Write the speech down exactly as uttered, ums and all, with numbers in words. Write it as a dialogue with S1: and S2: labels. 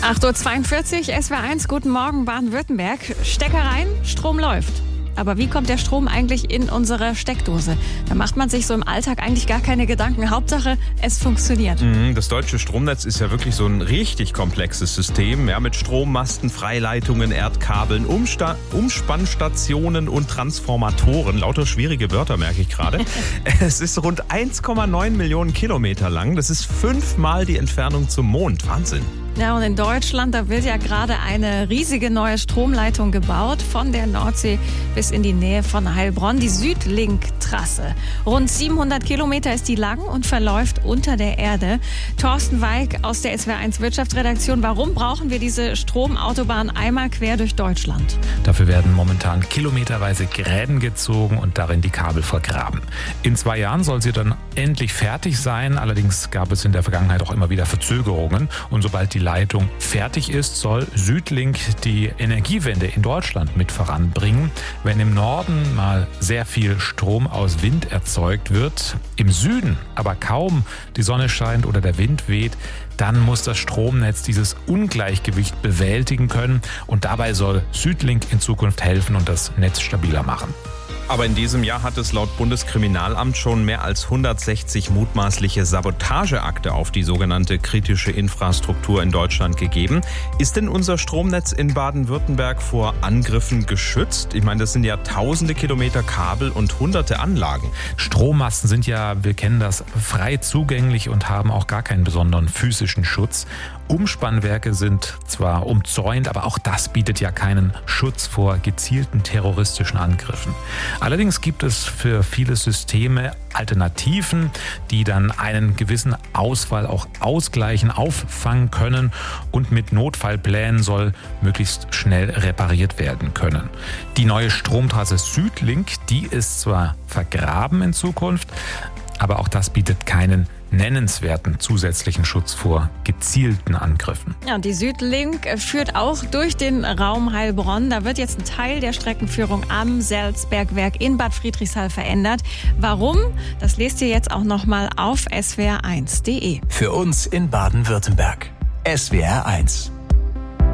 S1: acht Uhr zweiundvierzig, S W R eins, guten Morgen Baden-Württemberg. Stecker rein, Strom läuft. Aber wie kommt der Strom eigentlich in unsere Steckdose? Da macht man sich so im Alltag eigentlich gar keine Gedanken. Hauptsache, es funktioniert.
S2: Das deutsche Stromnetz ist ja wirklich so ein richtig komplexes System. Ja, mit Strommasten, Freileitungen, Erdkabeln, Umsta- Umspannstationen und Transformatoren. Lauter schwierige Wörter, merke ich gerade. Es ist rund eins Komma neun Millionen Kilometer lang. Das ist fünfmal die Entfernung zum Mond. Wahnsinn.
S1: Ja, und in Deutschland, da wird ja gerade eine riesige neue Stromleitung gebaut, von der Nordsee bis in die Nähe von Heilbronn, die Südlink-Trasse. Rund siebenhundert Kilometer ist die lang und verläuft unter der Erde. Thorsten Weig aus der S W R eins Wirtschaftsredaktion, warum brauchen wir diese Stromautobahn einmal quer durch Deutschland?
S3: Dafür werden momentan kilometerweise Gräben gezogen und darin die Kabel vergraben. In zwei Jahren soll sie dann endlich fertig sein, allerdings gab es in der Vergangenheit auch immer wieder Verzögerungen und sobald die Leitung fertig ist, soll Südlink die Energiewende in Deutschland mit voranbringen. Wenn im Norden mal sehr viel Strom aus Wind erzeugt wird, im Süden aber kaum die Sonne scheint oder der Wind weht, dann muss das Stromnetz dieses Ungleichgewicht bewältigen können und dabei soll Südlink in Zukunft helfen und das Netz stabiler machen.
S2: Aber in diesem Jahr hat es laut Bundeskriminalamt schon mehr als hundertsechzig mutmaßliche Sabotageakte auf die sogenannte kritische Infrastruktur in Deutschland gegeben. Ist denn unser Stromnetz in Baden-Württemberg vor Angriffen geschützt? Ich meine, das sind ja tausende Kilometer Kabel und hunderte Anlagen.
S3: Strommasten sind ja, wir kennen das, frei zugänglich und haben auch gar keinen besonderen physischen Schutz. Umspannwerke sind zwar umzäunt, aber auch das bietet ja keinen Schutz vor gezielten terroristischen Angriffen. Allerdings gibt es für viele Systeme Alternativen, die dann einen gewissen Ausfall auch ausgleichen, auffangen können und mit Notfallplänen soll möglichst schnell repariert werden können. Die neue Stromtrasse Südlink, die ist zwar vergraben in Zukunft, aber auch das bietet keinen nennenswerten zusätzlichen Schutz vor gezielten Angriffen.
S1: Ja, die Südlink führt auch durch den Raum Heilbronn. Da wird jetzt ein Teil der Streckenführung am Selzbergwerk in Bad Friedrichshall verändert. Warum? Das lest ihr jetzt auch nochmal auf S W R eins punkt de.
S4: Für uns in Baden-Württemberg. S W R eins.